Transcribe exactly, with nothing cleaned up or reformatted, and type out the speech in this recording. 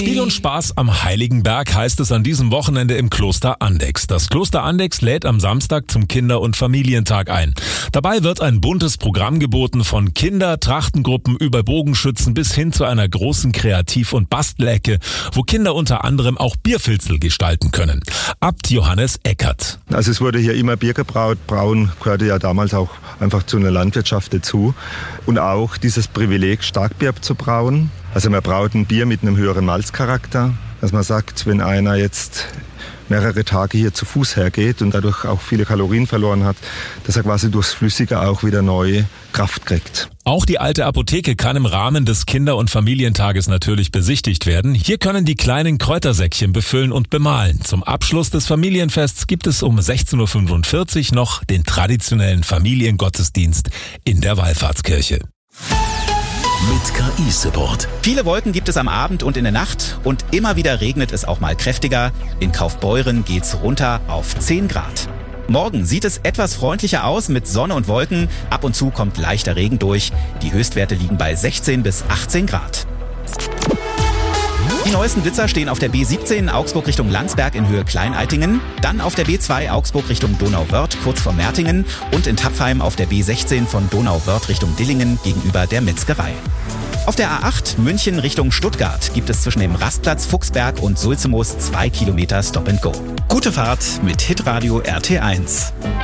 Spiel und Spaß am Heiligen Berg heißt es an diesem Wochenende im Kloster Andechs. Das Kloster Andechs lädt am Samstag zum Kinder- und Familientag ein. Dabei wird ein buntes Programm geboten von Kinder-, Trachtengruppen über Bogenschützen bis hin zu einer großen Kreativ- und Bastelecke, wo Kinder unter anderem auch Bierfilzel gestalten können. Abt Johannes Eckert. Also es wurde hier immer Bier gebraut. Brauen gehörte ja damals auch einfach zu einer Landwirtschaft dazu. Und auch dieses Privileg, Starkbier zu brauen. Also man braut ein Bier mit einem höheren Malzcharakter. Dass man sagt, wenn einer jetzt mehrere Tage hier zu Fuß hergeht und dadurch auch viele Kalorien verloren hat, dass er quasi durchs Flüssige auch wieder neue Kraft kriegt. Auch die alte Apotheke kann im Rahmen des Kinder- und Familientages natürlich besichtigt werden. Hier können die kleinen Kräutersäckchen befüllen und bemalen. Zum Abschluss des Familienfests gibt es um sechzehn Uhr fünfundvierzig noch den traditionellen Familiengottesdienst in der Wallfahrtskirche. Mit K I-Support. Viele Wolken gibt es am Abend und in der Nacht und immer wieder regnet es auch mal kräftiger. In Kaufbeuren geht's runter auf zehn Grad. Morgen sieht es etwas freundlicher aus mit Sonne und Wolken. Ab und zu kommt leichter Regen durch. Die Höchstwerte liegen bei sechzehn bis achtzehn Grad. Die neuesten Blitzer stehen auf der B siebzehn Augsburg Richtung Landsberg in Höhe Kleinaltingen, dann auf der B zwei Augsburg Richtung Donauwörth kurz vor Mertingen und in Tapfheim auf der B sechzehn von Donauwörth Richtung Dillingen gegenüber der Metzgerei. Auf der A acht München Richtung Stuttgart gibt es zwischen dem Rastplatz Fuchsberg und Sulzemoos zwei Kilometer Stop and Go. Gute Fahrt mit Hitradio R T eins.